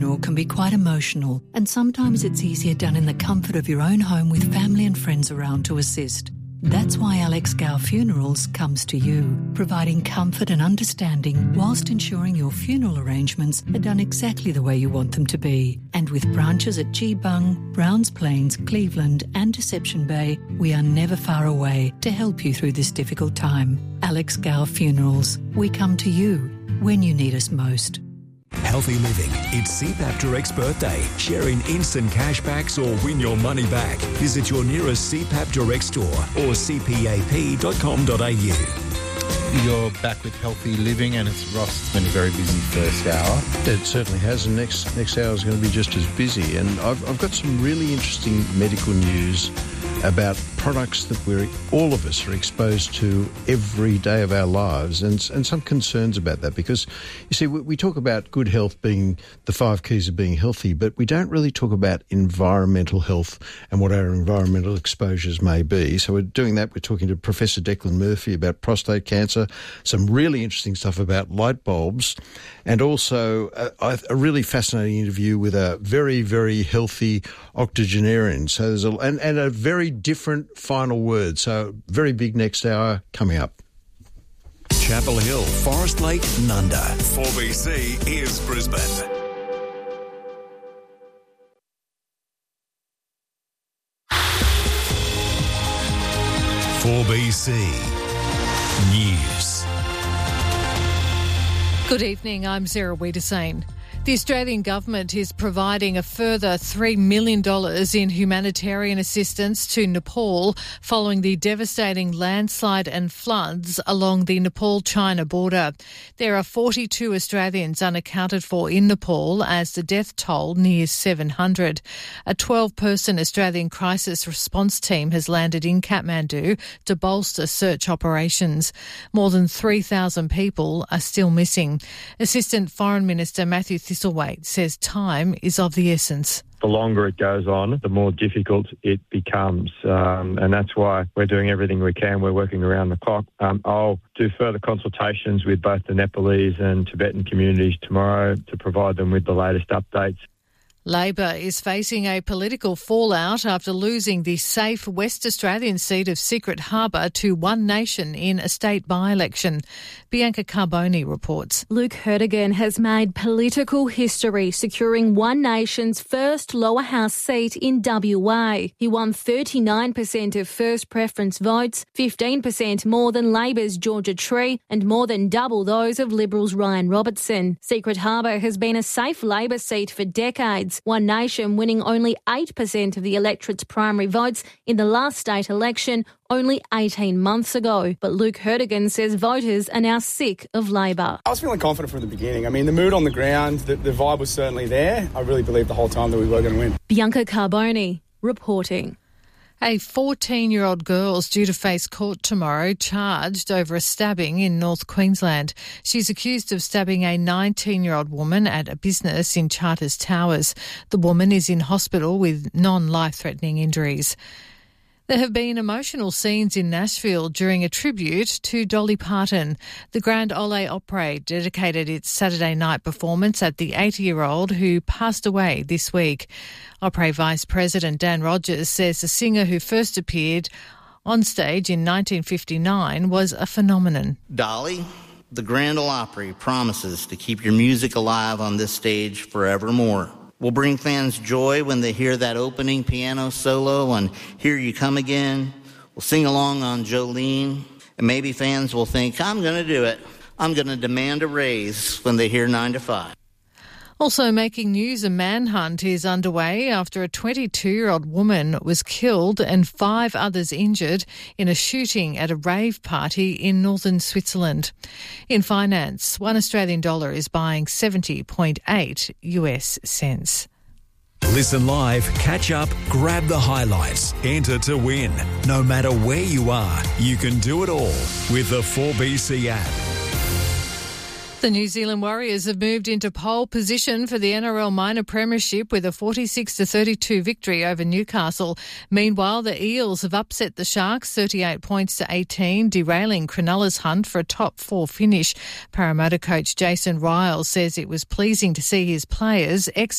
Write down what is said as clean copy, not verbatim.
Can be quite emotional, and sometimes it's easier done in the comfort of your own home with family and friends around to assist. That's why Alex Gow Funerals comes to you, providing comfort and understanding whilst ensuring your funeral arrangements are done exactly the way you want them to be. And with branches at Geebung, Browns Plains, Cleveland and Deception Bay, we are never far away to help you through this difficult time. Alex Gow Funerals, we come to you when you need us most. Healthy living. It's CPAP Direct's birthday. Share in instant cashbacks or win your money back. Visit your nearest CPAP Direct store or cpap.com.au. You're back with Healthy Living, and it's Ross. It's been a very busy first hour. It certainly has, and next hour is going to be just as busy. And I've got some really interesting medical news about products that all of us are exposed to every day of our lives, and some concerns about that, because you see, we talk about good health being the 5 keys of being healthy, but we don't really talk about environmental health and what our environmental exposures may be. So we're doing that. We're talking to Professor Declan Murphy about prostate cancer, some really interesting stuff about light bulbs, and also a really fascinating interview with a very, very healthy octogenarian. So there's and a very different final word. So very big next hour coming up. Chapel Hill, Forest Lake, Nunda. 4BC is Brisbane. .4BC News. Good evening, I'm Sarah Wiedersane. The Australian government is providing a further $3 million in humanitarian assistance to Nepal following the devastating landslide and floods along the Nepal-China border. There are 42 Australians unaccounted for in Nepal as the death toll nears 700. A 12-person Australian crisis response team has landed in Kathmandu to bolster search operations. More than 3,000 people are still missing. Assistant Foreign Minister Matthew Thistlethwaite says time is of the essence. The longer it goes on, the more difficult it becomes. And that's why we're doing everything we can. We're working around the clock. I'll do further consultations with both the Nepalese and Tibetan communities tomorrow to provide them with the latest updates. Labor is facing a political fallout after losing the safe West Australian seat of Secret Harbour to One Nation in a state by-election. Bianca Carboni reports. Luke Hertigan has made political history, securing One Nation's first lower house seat in WA. He won 39% of first preference votes, 15% more than Labor's Georgia Tree, and more than double those of Liberals' Ryan Robertson. Secret Harbour has been a safe Labor seat for decades, One Nation winning only 8% of the electorate's primary votes in the last state election only 18 months ago. But Luke Hertigan says voters are now sick of Labor. I was feeling confident from the beginning. I mean, the mood on the ground, the vibe was certainly there. I really believed the whole time that we were going to win. Bianca Carboni reporting. A 14-year-old girl is due to face court tomorrow, charged over a stabbing in North Queensland. She's accused of stabbing a 19-year-old woman at a business in Charters Towers. The woman is in hospital with non-life-threatening injuries. There have been emotional scenes in Nashville during a tribute to Dolly Parton. The Grand Ole Opry dedicated its Saturday night performance at the 80-year-old who passed away this week. Opry Vice President Dan Rogers says the singer who first appeared on stage in 1959 was a phenomenon. Dolly, the Grand Ole Opry promises to keep your music alive on this stage forevermore. We'll bring fans joy when they hear that opening piano solo on Here You Come Again. We'll sing along on Jolene. And maybe fans will think, I'm going to do it. I'm going to demand a raise when they hear 9 to 5. Also making news, a manhunt is underway after a 22-year-old woman was killed and 5 others injured in a shooting at a rave party in northern Switzerland. In finance, $1 Australian is buying 70.8 US cents. Listen live, catch up, grab the highlights, enter to win. No matter where you are, you can do it all with the 4BC app. The New Zealand Warriors have moved into pole position for the NRL Minor Premiership with a 46-32 victory over Newcastle. Meanwhile, the Eels have upset the Sharks 38 points to 18, derailing Cronulla's hunt for a top 4 finish. Parramatta coach Jason Riles says it was pleasing to see his players